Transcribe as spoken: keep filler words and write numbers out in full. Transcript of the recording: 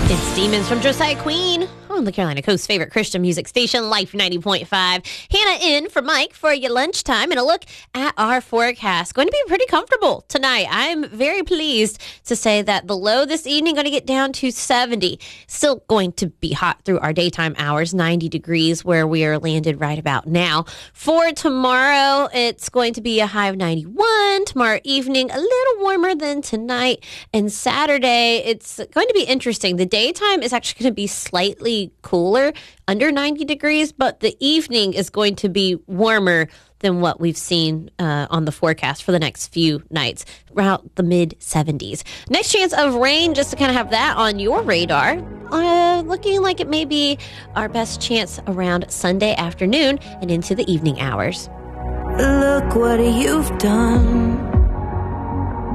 It's Demons from Josiah Queen on the Carolina Coast's favorite Christian music station, Life ninety point five. Hannah in for Mike for your lunchtime and a look at our forecast. Going to be pretty comfortable tonight. I'm very pleased to say that the low this evening going to get down to seventy. Still going to be hot through our daytime hours, ninety degrees where we are landed right about now. For tomorrow, it's going to be a high of ninety-one. Tomorrow evening, a little warmer than tonight. And Saturday, it's going to be interesting. The daytime is actually going to be slightly cooler, under ninety degrees, but the evening is going to be warmer than what we've seen uh, on the forecast for the next few nights, around the mid seventies. Next chance of rain, just to kind of have that on your radar, uh, looking like it may be our best chance around Sunday afternoon and into the evening hours. Look what you've done.